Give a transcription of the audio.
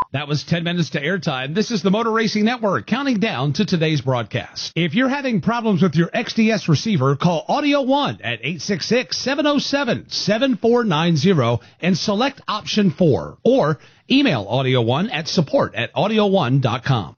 That was 10 minutes to airtime. This is the Motor Racing Network counting down to today's broadcast. If you're having problems with your XDS receiver, call Audio One at 866-707-7490 and select option 4, or email Audio One at support@audioone.com.